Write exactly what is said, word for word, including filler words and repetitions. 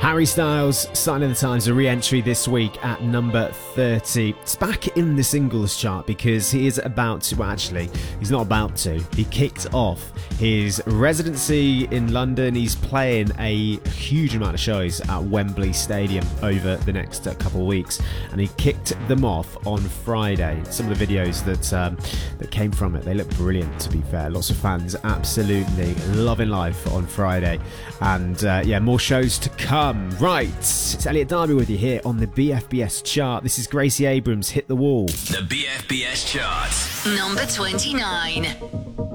Harry Styles, Sign of the Times, a re-entry this week at number thirty. It's back in the singles chart because he is about to, well actually, he's not about to. He kicked off his residency in London. He's playing a huge amount of shows at Wembley Stadium over the next uh, couple of weeks, and he kicked them off on Friday. Some of the videos that um, that came from it, they look brilliant, to be fair. Lots of fans absolutely loving life on Friday, and uh, yeah, more shows to come. Right, it's Elliot Darby with you here on the B F B S chart. This is Gracie Abrams, Hit the Wall. The B F B S chart. Number twenty-nine.